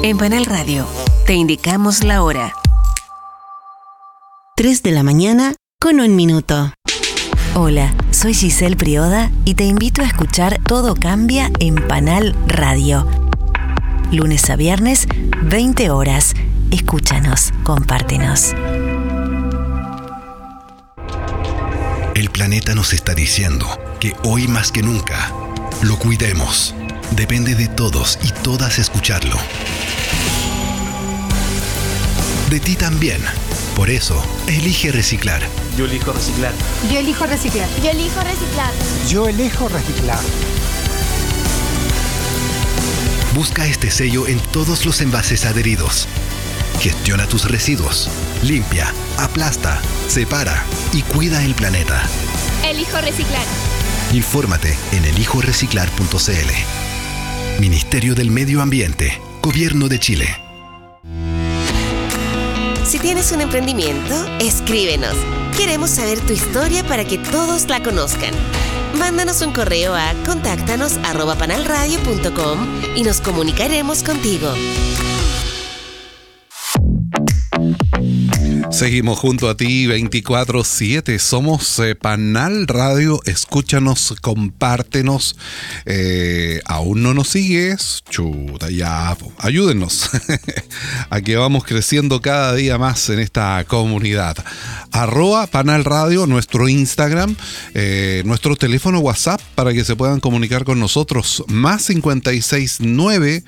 En Panal Radio, te indicamos la hora. 3:01 con 1 minuto. Hola, soy Giselle Prioda y te invito a escuchar Todo Cambia en Panal Radio. Lunes a viernes, 20 horas. Escúchanos, compártenos. El planeta nos está diciendo que hoy más que nunca lo cuidemos. Depende de todos y todas escucharlo. De ti también. Por eso, elige reciclar. Yo elijo reciclar. Yo elijo reciclar. Yo elijo reciclar. Yo elijo reciclar. Busca este sello en todos los envases adheridos. Gestiona tus residuos. Limpia, aplasta, separa y cuida el planeta. Elijo reciclar. Infórmate en elijoreciclar.cl. Ministerio del Medio Ambiente, Gobierno de Chile. Si tienes un emprendimiento, escríbenos. Queremos saber tu historia para que todos la conozcan. Mándanos un correo a contáctanos@panalradio.com y nos comunicaremos contigo. Seguimos junto a ti 24/7. Somos Panal Radio. Escúchanos, compártenos. ¿Aún no nos sigues? Chuta, ya, ayúdennos. Aquí vamos creciendo cada día más en esta comunidad. @Panal Radio, nuestro Instagram, nuestro teléfono WhatsApp para que se puedan comunicar con nosotros. +569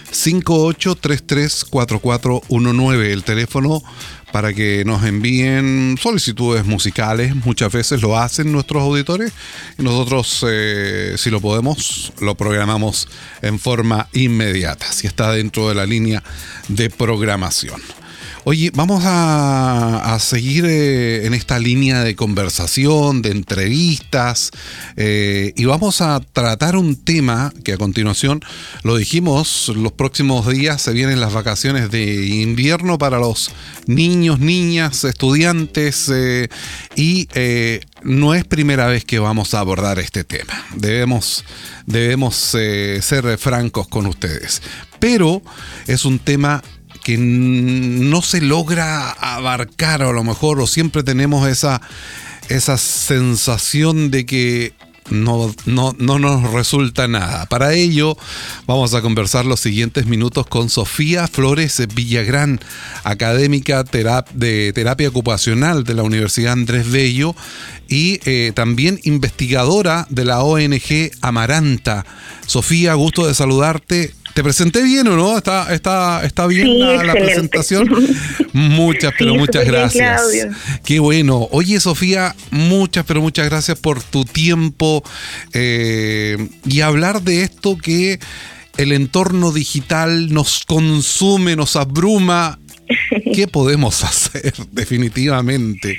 5833 4419. El teléfono para que nos envíen solicitudes musicales. Muchas veces lo hacen nuestros auditores y nosotros, si lo podemos, lo programamos en forma inmediata, si está dentro de la línea de programación. Oye, vamos a seguir en esta línea de conversación, de entrevistas, y vamos a tratar un tema que a continuación, lo dijimos, los próximos días se vienen las vacaciones de invierno para los niños, niñas, estudiantes, y no es primera vez que vamos a abordar este tema. Debemos ser francos con ustedes. Pero es un tema que no se logra abarcar, a lo mejor, o siempre tenemos esa sensación de que no nos resulta nada. Para ello vamos a conversar los siguientes minutos con Sofía Flores Villagrán, académica de terapia ocupacional de la Universidad Andrés Bello y también investigadora de la ONG Amaranta. Sofía, gusto de saludarte. ¿Te presenté bien o no? ¿Está bien sí, la presentación? Muchas gracias. Qué bueno. Oye, Sofía, muchas gracias por tu tiempo y hablar de esto que el entorno digital nos consume, nos abruma. ¿Qué podemos hacer definitivamente?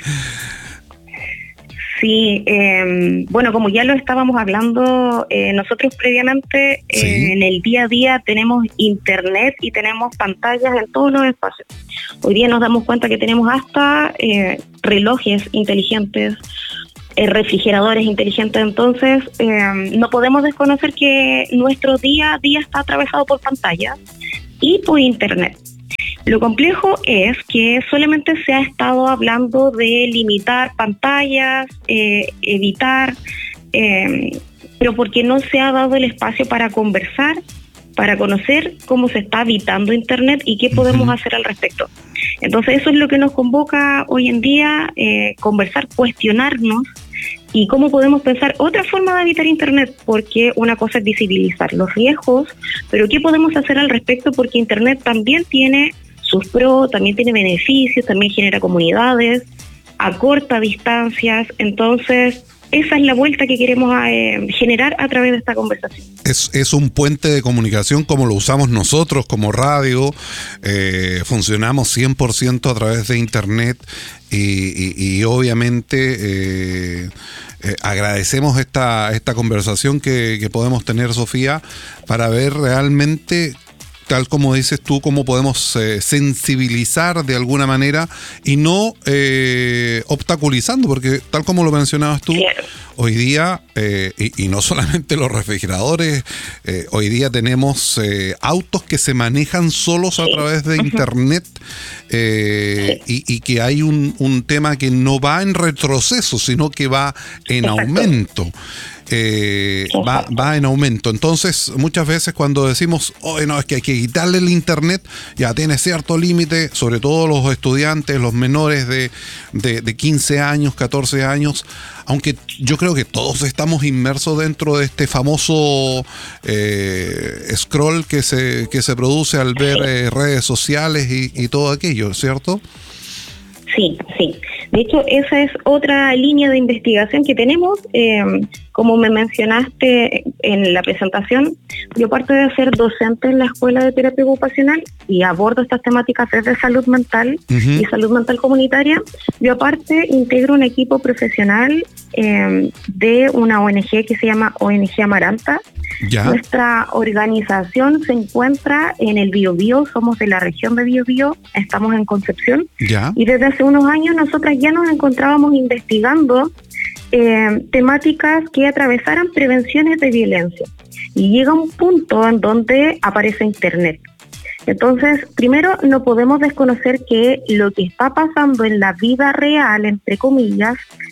Sí, bueno, como ya lo estábamos hablando nosotros previamente, Sí. En el día a día tenemos internet y tenemos pantallas en todos los espacios. Hoy día nos damos cuenta que tenemos hasta relojes inteligentes, refrigeradores inteligentes, entonces no podemos desconocer que nuestro día a día está atravesado por pantallas y por internet. Lo complejo es que solamente se ha estado hablando de limitar pantallas, evitar, pero porque no se ha dado el espacio para conversar, para conocer cómo se está habitando Internet y qué podemos hacer al respecto. Entonces eso es lo que nos convoca hoy en día, conversar, cuestionarnos y cómo podemos pensar otra forma de habitar Internet, porque una cosa es visibilizar los riesgos, pero qué podemos hacer al respecto, porque Internet también tiene sus pros, también tiene beneficios, también genera comunidades, acorta distancias. Entonces esa es la vuelta que queremos generar a través de esta conversación. Es un puente de comunicación como lo usamos nosotros como radio, funcionamos 100% a través de internet y obviamente agradecemos esta conversación que podemos tener, Sofía, para ver realmente tal como dices tú, cómo podemos sensibilizar de alguna manera y no obstaculizando, porque tal como lo mencionabas tú, claro, hoy día, y no solamente los refrigeradores, hoy día tenemos autos que se manejan solos a través de Internet, y que hay un tema que no va en retroceso, sino que va en aumento. Va en aumento. Entonces, muchas veces cuando decimos, no, es que hay que quitarle el Internet, ya tiene cierto límite, sobre todo los estudiantes, los menores de 15 años, 14 años, aunque yo creo que todos estamos inmersos dentro de este famoso scroll que se produce al ver redes sociales y todo aquello, ¿cierto? Sí. De hecho, esa es otra línea de investigación que tenemos. Como me mencionaste en la presentación, yo aparte de ser docente en la Escuela de Terapia Ocupacional y abordo estas temáticas desde salud mental y salud mental comunitaria, yo aparte integro un equipo profesional de una ONG que se llama ONG Amaranta. ¿Ya? Nuestra organización se encuentra en el Biobío, somos de la región de Biobío, estamos en Concepción. ¿Ya? Y desde hace unos años nosotras ya nos encontrábamos investigando temáticas que atravesaran prevenciones de violencia. Y llega un punto en donde aparece Internet. Entonces, primero, no podemos desconocer que lo que está pasando en la vida real, entre comillas,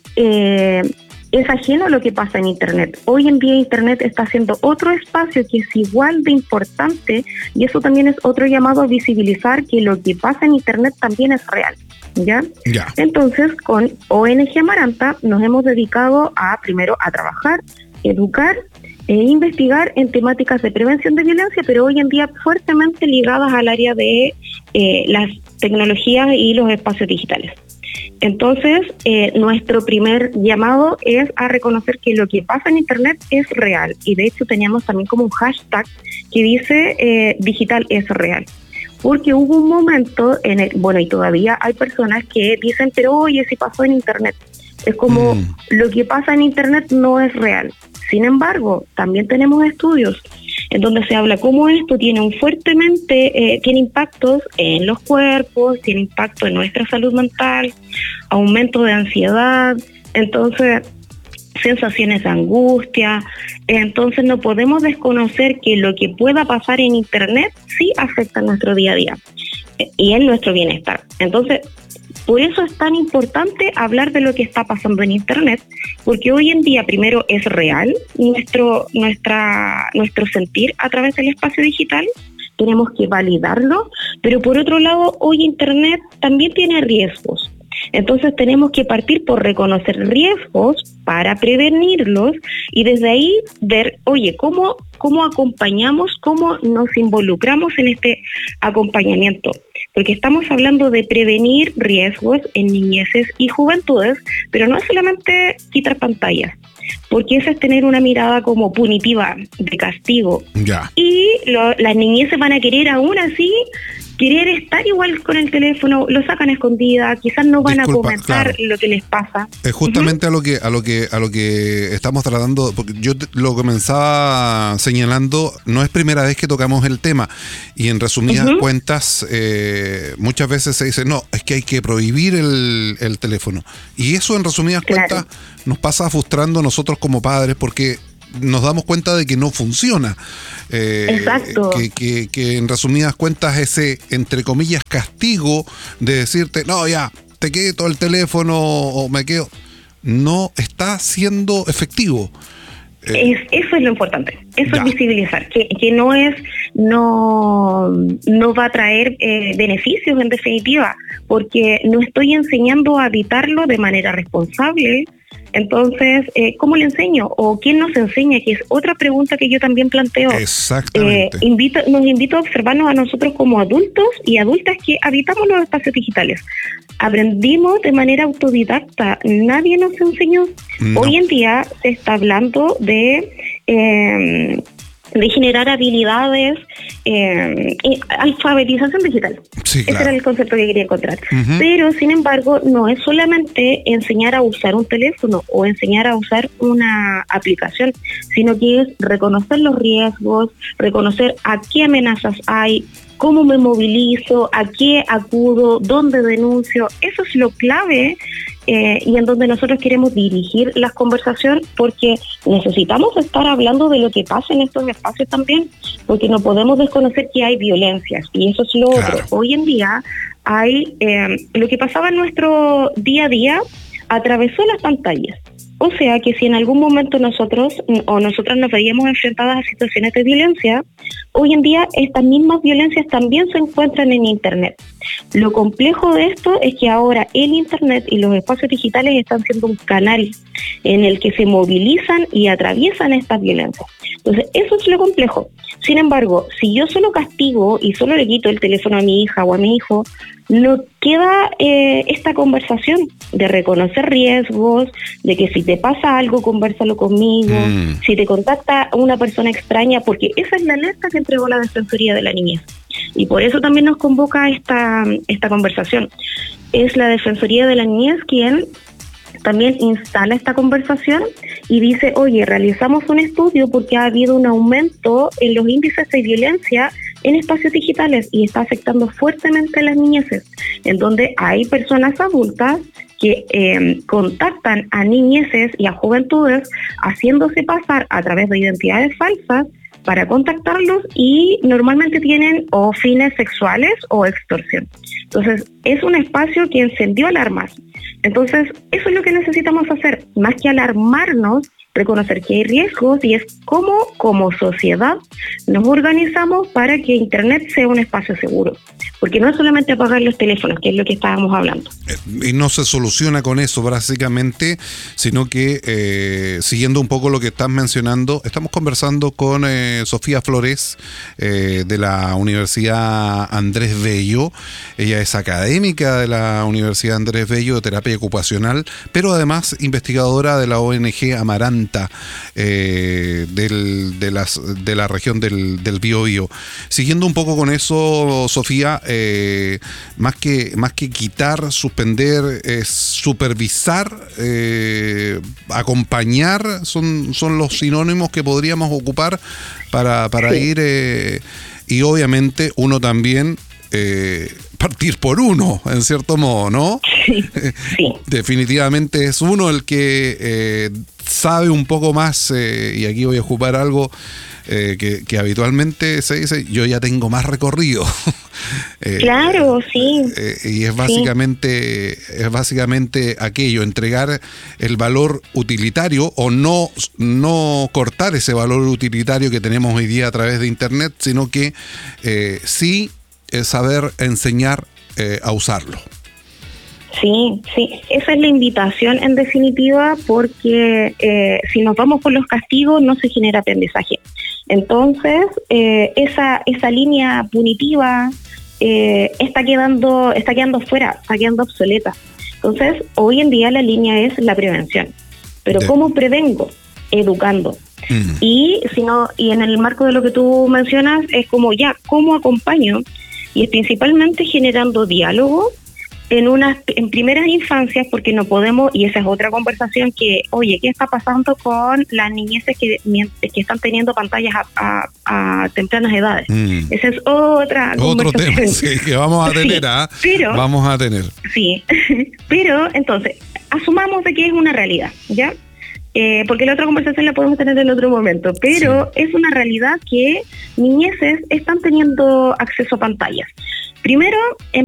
es ajeno a lo que pasa en Internet. Hoy en día Internet está siendo otro espacio que es igual de importante, y eso también es otro llamado a visibilizar que lo que pasa en Internet también es real. ¿Ya? Entonces, con ONG Amaranta nos hemos dedicado primero a trabajar, educar e investigar en temáticas de prevención de violencia, pero hoy en día fuertemente ligadas al área de las tecnologías y los espacios digitales. Entonces, nuestro primer llamado es a reconocer que lo que pasa en Internet es real, y de hecho teníamos también como un hashtag que dice digital es real. Porque hubo un momento, y todavía hay personas que dicen, pero oye, si pasó en Internet. Es como lo que pasa en Internet no es real. Sin embargo, también tenemos estudios en donde se habla cómo esto tiene tiene impactos en los cuerpos, tiene impacto en nuestra salud mental, aumento de ansiedad, entonces sensaciones de angustia. Entonces no podemos desconocer que lo que pueda pasar en Internet sí afecta en nuestro día a día y en nuestro bienestar. Entonces, por eso es tan importante hablar de lo que está pasando en Internet, porque hoy en día primero es real nuestro sentir a través del espacio digital, tenemos que validarlo, pero por otro lado hoy Internet también tiene riesgos. Entonces tenemos que partir por reconocer riesgos para prevenirlos y desde ahí ver, oye, cómo acompañamos, cómo nos involucramos en este acompañamiento. Porque estamos hablando de prevenir riesgos en niñeces y juventudes, pero no es solamente quitar pantallas, porque eso es tener una mirada como punitiva, de castigo. Ya. Y las niñeces van a querer aún así estar igual con el teléfono, lo sacan a escondida, quizás no van a comentar lo que les pasa. Es justamente a lo que estamos tratando, porque yo lo comenzaba señalando, no es primera vez que tocamos el tema, y en resumidas cuentas, muchas veces se dice, no, es que hay que prohibir el teléfono, y eso en resumidas cuentas nos pasa frustrando nosotros como padres, porque nos damos cuenta de que no funciona. Exacto. Que en resumidas cuentas ese, entre comillas, castigo de decirte, no, ya, te quedo el teléfono o me quedo, no está siendo efectivo. Eso es lo importante, eso es visibilizar, que no va a traer beneficios en definitiva, porque no estoy enseñando a evitarlo de manera responsable. Entonces, ¿cómo le enseño? ¿O quién nos enseña? Que es otra pregunta que yo también planteo. Exactamente. Nos invito a observarnos a nosotros como adultos y adultas que habitamos los espacios digitales. Aprendimos de manera autodidacta, nadie nos enseñó. No. Hoy en día se está hablando de de generar habilidades, alfabetización digital. Sí, claro. Ese era el concepto que quería encontrar. Uh-huh. Pero, sin embargo, no es solamente enseñar a usar un teléfono o enseñar a usar una aplicación, sino que es reconocer los riesgos, reconocer a qué amenazas hay, cómo me movilizo, a qué acudo, dónde denuncio. Eso es lo clave y en donde nosotros queremos dirigir la conversación, porque necesitamos estar hablando de lo que pasa en estos espacios también, porque no podemos desconocer que hay violencias, y eso es lo otro. Hoy en día hay lo que pasaba en nuestro día a día atravesó las pantallas. O sea que si en algún momento nosotras nos veíamos enfrentadas a situaciones de violencia, hoy en día estas mismas violencias también se encuentran en Internet. Lo complejo de esto es que ahora el Internet y los espacios digitales están siendo un canal en el que se movilizan y atraviesan estas violencias. Entonces, eso es lo complejo. Sin embargo, si yo solo castigo y solo le quito el teléfono a mi hija o a mi hijo, no queda esta conversación de reconocer riesgos, de que si te pasa algo, convérsalo conmigo, si te contacta una persona extraña, porque esa es la alerta que entregó la Defensoría de la Niñez. Y por eso también nos convoca esta conversación. Es la Defensoría de la Niñez quien también instala esta conversación y dice, oye, realizamos un estudio porque ha habido un aumento en los índices de violencia en espacios digitales y está afectando fuertemente a las niñeces, en donde hay personas adultas que contactan a niñeces y a juventudes haciéndose pasar a través de identidades falsas para contactarlos, y normalmente tienen o fines sexuales o extorsión. Entonces, es un espacio que encendió alarmas. Entonces, eso es lo que necesitamos hacer, más que alarmarnos, reconocer que hay riesgos, y es cómo, como sociedad, nos organizamos para que Internet sea un espacio seguro. Porque no es solamente apagar los teléfonos, que es lo que estábamos hablando. Y no se soluciona con eso, básicamente, sino que, siguiendo un poco lo que estás mencionando, estamos conversando con Sofía Flores, de la Universidad Andrés Bello. Ella es académica de la Universidad Andrés Bello de terapia ocupacional, pero además investigadora de la ONG Amaranta, de la región del Biobío. Siguiendo un poco con eso, Sofía, más que quitar, suspender, es supervisar, acompañar, son los sinónimos que podríamos ocupar para ir, y obviamente uno también partir por uno, en cierto modo, ¿no? Sí. Definitivamente es uno el que sabe un poco más, y aquí voy a ocupar algo que habitualmente se dice, yo ya tengo más recorrido. Claro, sí. Y es básicamente aquello, entregar el valor utilitario, o no cortar ese valor utilitario que tenemos hoy día a través de Internet, sino que sí saber enseñar a usarlo. Sí, esa es la invitación en definitiva, porque si nos vamos por los castigos no se genera aprendizaje. Entonces, esa línea punitiva está quedando fuera, está quedando obsoleta. Entonces, hoy en día la línea es la prevención. Pero ¿cómo prevengo? Educando. Y en el marco de lo que tú mencionas, es como ¿cómo acompaño? Y es principalmente generando diálogo en primeras infancias, porque no podemos, y esa es otra conversación que, oye, ¿qué está pasando con las niñeces que están teniendo pantallas a tempranas edades? Esa es otro tema, sí, que vamos a tener, vamos a tener. Sí, pero entonces, asumamos de que es una realidad, ¿ya? Porque la otra conversación la podemos tener en otro momento, pero sí, es una realidad que niñeces están teniendo acceso a pantallas. Primero,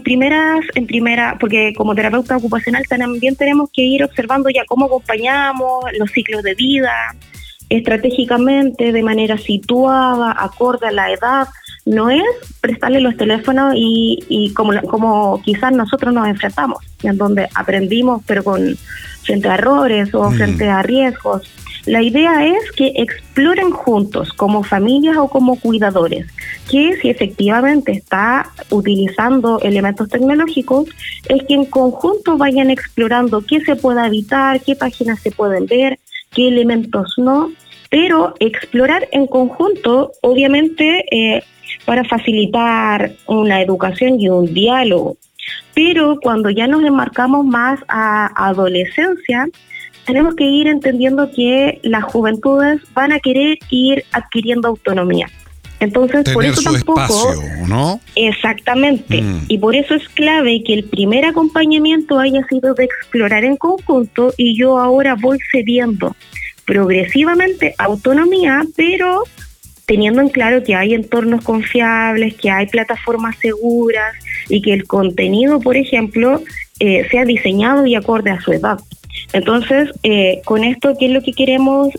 porque como terapeuta ocupacional también tenemos que ir observando ya cómo acompañamos los ciclos de vida, estratégicamente, de manera situada, acorde a la edad. No es prestarle los teléfonos y como quizás nosotros nos enfrentamos, en donde aprendimos, pero frente a errores o frente a riesgos. La idea es que exploren juntos, como familias o como cuidadores, que si efectivamente está utilizando elementos tecnológicos, es que en conjunto vayan explorando qué se puede evitar, qué páginas se pueden ver, qué elementos no, pero explorar en conjunto, obviamente, para facilitar una educación y un diálogo. Pero cuando ya nos enmarcamos más a adolescencia, tenemos que ir entendiendo que las juventudes van a querer ir adquiriendo autonomía. Entonces, tener por eso su tampoco, espacio, ¿no? Exactamente. Y por eso es clave que el primer acompañamiento haya sido de explorar en conjunto, y yo ahora voy cediendo progresivamente autonomía, pero teniendo en claro que hay entornos confiables, que hay plataformas seguras y que el contenido, por ejemplo, sea diseñado y acorde a su edad. Entonces, con esto, ¿qué es lo que queremos?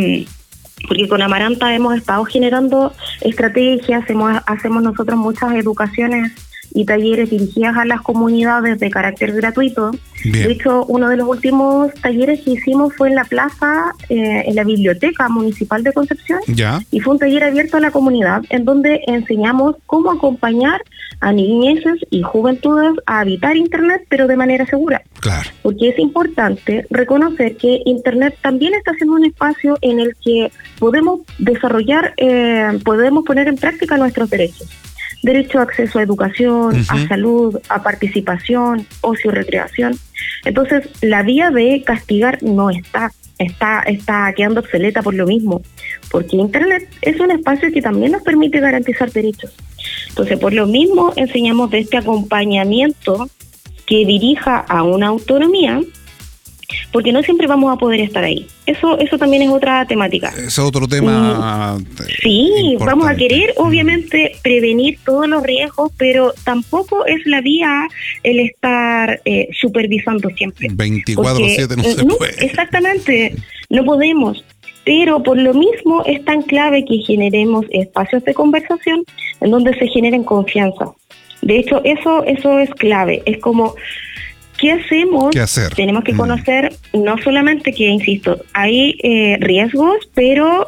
Porque con Amaranta hemos estado generando estrategias, hacemos nosotros muchas educaciones y talleres dirigidas a las comunidades de carácter gratuito. Bien. De hecho, uno de los últimos talleres que hicimos fue en la plaza, en la Biblioteca Municipal de Concepción, ¿ya? Y fue un taller abierto a la comunidad en donde enseñamos cómo acompañar a niñeces y juventudes a habitar Internet, pero de manera segura. Claro. Porque es importante reconocer que Internet también está siendo un espacio en el que podemos desarrollar, podemos poner en práctica nuestros derechos. Derecho a acceso a educación, a salud, a participación, ocio y recreación. Entonces, la vía de castigar no está quedando obsoleta por lo mismo, porque Internet es un espacio que también nos permite garantizar derechos. Entonces, por lo mismo, enseñamos de este acompañamiento que dirija a una autonomía, porque no siempre vamos a poder estar ahí. Eso también es otra temática. Es otro tema. Sí, importante. Vamos a querer, obviamente, prevenir todos los riesgos, pero tampoco es la vía el estar supervisando siempre. 24/7 no se puede. Exactamente, no podemos. Pero por lo mismo es tan clave que generemos espacios de conversación en donde se generen confianza. De hecho, eso es clave. Es como, ¿qué hacemos? ¿Qué hacer? Tenemos que conocer no solamente que, insisto, hay riesgos, pero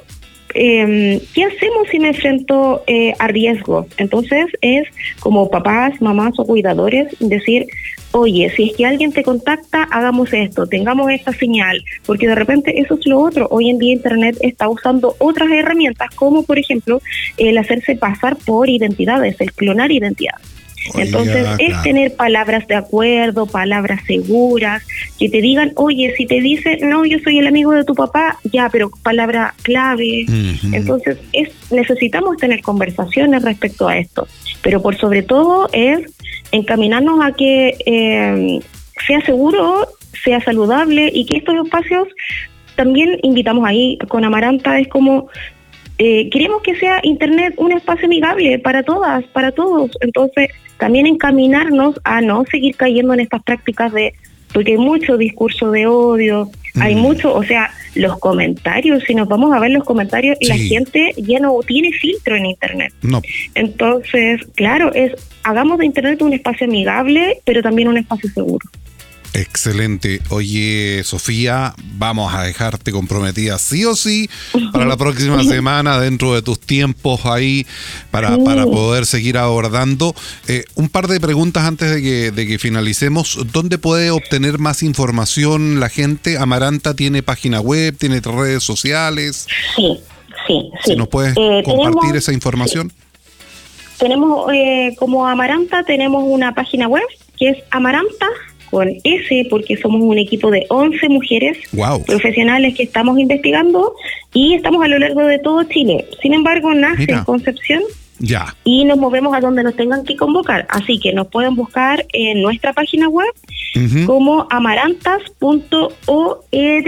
¿qué hacemos si me enfrento a riesgos? Entonces es como papás, mamás o cuidadores decir, oye, si es que alguien te contacta, hagamos esto, tengamos esta señal, porque de repente eso es lo otro. Hoy en día Internet está usando otras herramientas, como por ejemplo el hacerse pasar por identidades, el clonar identidades. Entonces, es tener palabras de acuerdo, palabras seguras, que te digan, oye, si te dice, no, yo soy el amigo de tu papá, ya, pero palabra clave. Entonces, necesitamos tener conversaciones respecto a esto. Pero por sobre todo es encaminarnos a que sea seguro, sea saludable, y que estos espacios también invitamos ahí con Amaranta, es como... queremos que sea Internet un espacio amigable para todas, para todos. Entonces, también encaminarnos a no seguir cayendo en estas prácticas porque hay mucho discurso de odio, hay mucho, o sea, los comentarios, si nos vamos a ver los comentarios, sí. La gente ya no tiene filtro en Internet. No. Entonces, claro, hagamos de Internet un espacio amigable, pero también un espacio seguro. Excelente. Oye, Sofía, vamos a dejarte comprometida sí o sí para la próxima semana, dentro de tus tiempos ahí, para poder seguir abordando. Un par de preguntas antes de que finalicemos. ¿Dónde puede obtener más información la gente? ¿Amaranta tiene página web, tiene redes sociales? Sí. ¿Si nos puedes compartir esa información? Sí. Tenemos, como Amaranta, tenemos una página web que es Amaranta, con S, porque somos un equipo de 11 mujeres profesionales que estamos investigando y estamos a lo largo de todo Chile. Sin embargo, nace en Concepción y nos movemos a donde nos tengan que convocar. Así que nos pueden buscar en nuestra página web como amarantas.org.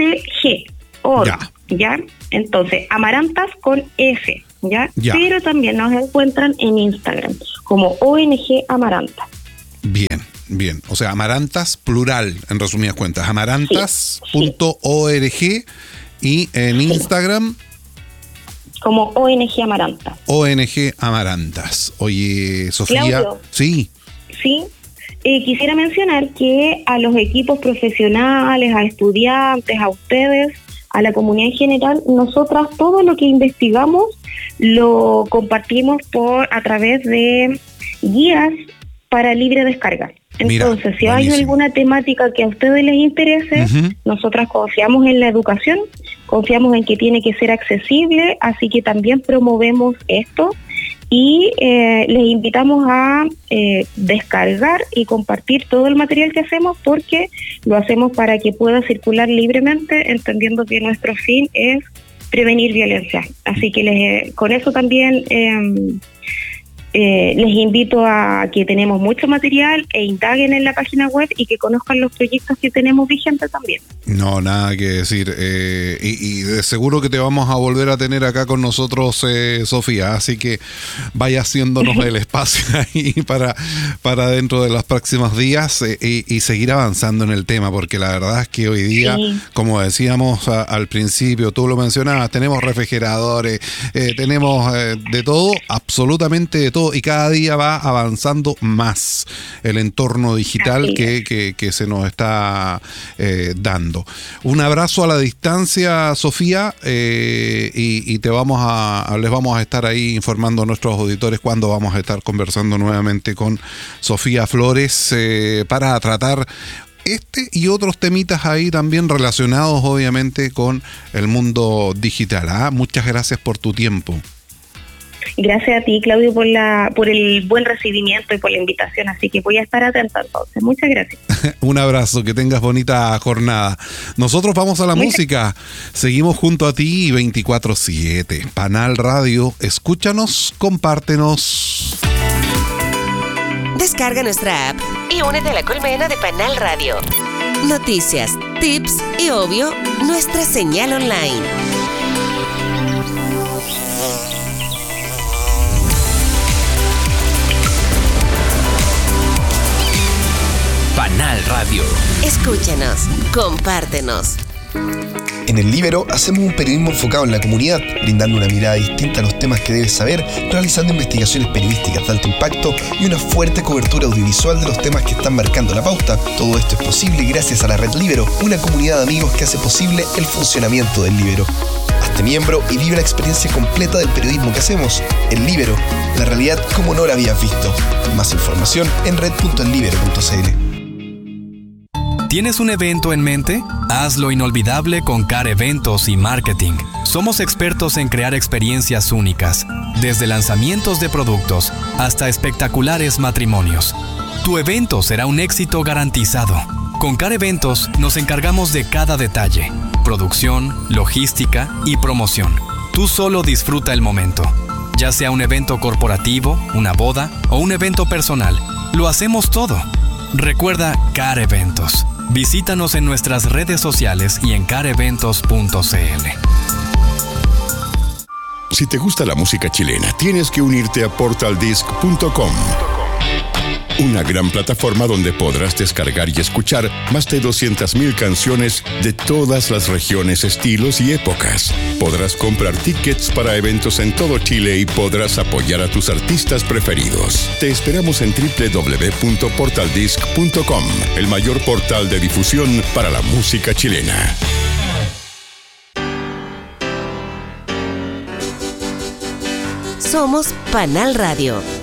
¿Ya? Entonces, Amarantas con S, ¿ya? Pero también nos encuentran en Instagram como ONG Amaranta. Bien, o sea, Amarantas, plural, en resumidas cuentas, amarantas.org y en Instagram como ONG Amaranta. ONG Amarantas. Oye, Sofía. Claudio, sí. Quisiera mencionar que a los equipos profesionales, a estudiantes, a ustedes, a la comunidad en general, nosotras todo lo que investigamos lo compartimos a través de guías para libre descarga. Entonces, si hay buenísimo. alguna temática que a ustedes les interese, nosotras confiamos en la educación, confiamos en que tiene que ser accesible, así que también promovemos esto y les invitamos a descargar y compartir todo el material que hacemos, porque lo hacemos para que pueda circular libremente, entendiendo que nuestro fin es prevenir violencia. Así que con eso también les invito a que tenemos mucho material e indaguen en la página web y que conozcan los proyectos que tenemos vigentes también. No, nada que decir. Y de seguro que te vamos a volver a tener acá con nosotros, Sofía. Así que vaya haciéndonos el espacio ahí para dentro de los próximos días y seguir avanzando en el tema, porque la verdad es que hoy día, como decíamos al principio, tú lo mencionabas, tenemos refrigeradores, tenemos de todo, absolutamente de todo, y cada día va avanzando más el entorno digital que se nos está dando. Un abrazo a la distancia, Sofía, y les vamos a estar ahí informando a nuestros auditores cuando vamos a estar conversando nuevamente con Sofía Flores para tratar este y otros temitas ahí también relacionados obviamente con el mundo digital. Muchas gracias por tu tiempo. Gracias a ti, Claudio, por el buen recibimiento y por la invitación, así que voy a estar atenta entonces. Muchas gracias. Un abrazo, que tengas bonita jornada. Nosotros vamos a la música, seguimos junto a ti 24/7. Panal Radio, escúchanos, compártenos. Descarga nuestra app y únete a la colmena de Panal Radio. Noticias, tips y obvio, nuestra señal online. Panal Radio. Escúchanos, compártenos. En El Líbero hacemos un periodismo enfocado en la comunidad, brindando una mirada distinta a los temas que debes saber, realizando investigaciones periodísticas de alto impacto y una fuerte cobertura audiovisual de los temas que están marcando la pauta. Todo esto es posible gracias a la Red Líbero, una comunidad de amigos que hace posible el funcionamiento del Líbero. Hazte miembro y vive la experiencia completa del periodismo que hacemos. El Líbero, la realidad como no la habías visto. Más información en red.ellibero.cl. ¿Tienes un evento en mente? Hazlo inolvidable con CAR Eventos y Marketing. Somos expertos en crear experiencias únicas, desde lanzamientos de productos hasta espectaculares matrimonios. Tu evento será un éxito garantizado. Con CAR Eventos nos encargamos de cada detalle: producción, logística y promoción. Tú solo disfruta el momento. Ya sea un evento corporativo, una boda o un evento personal, lo hacemos todo. Recuerda CAR Eventos. Visítanos en nuestras redes sociales y en careventos.cl. Si te gusta la música chilena, tienes que unirte a portaldisc.com. Una gran plataforma donde podrás descargar y escuchar más de 200.000 canciones de todas las regiones, estilos y épocas. Podrás comprar tickets para eventos en todo Chile y podrás apoyar a tus artistas preferidos. Te esperamos en www.portaldisc.com, el mayor portal de difusión para la música chilena. Somos Panal Radio.